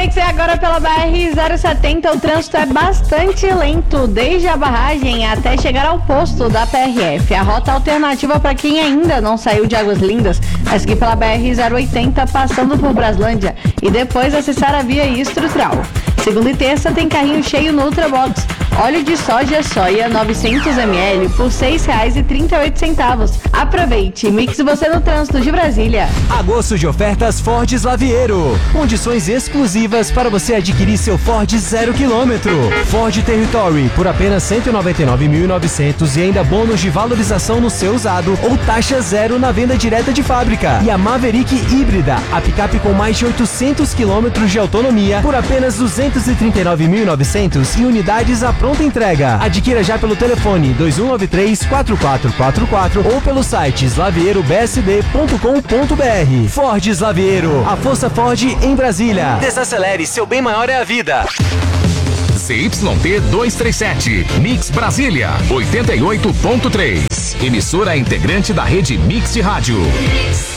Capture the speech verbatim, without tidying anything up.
Mix é agora pela B R zero setenta. O trânsito é bastante lento, desde a barragem até chegar ao posto da P R F. A rota alternativa para quem ainda não saiu de Águas Lindas é seguir pela B R zero oitenta, passando por Braslândia e depois acessar a via estrutural. Segunda e terça tem carrinho cheio no Ultrabox. Óleo de soja soia novecentos mililitros por seis reais e trinta e oito centavos. Aproveite, Mix você no trânsito de Brasília. Agosto de ofertas Ford Slaviero. Condições exclusivas para você adquirir seu Ford zero quilômetro. Ford Territory por apenas cento e noventa e nove mil e novecentos e ainda bônus de valorização no seu usado ou taxa zero na venda direta de fábrica. E a Maverick híbrida, a picape com mais de oitocentos quilômetros de autonomia por apenas duzentos e trinta e nove mil e novecentos e unidades à pronta entrega. Adquira já pelo telefone dois um nove três, quatro quatro quatro quatro ou pelo site slaviero b s d ponto com ponto b r. Ford Slaviero, a força Ford em Brasília. Desacelere, seu bem maior é a vida. C Y T duzentos e trinta e sete, Mix Brasília, oitenta e oito ponto três. Emissora integrante da rede Mix de Rádio.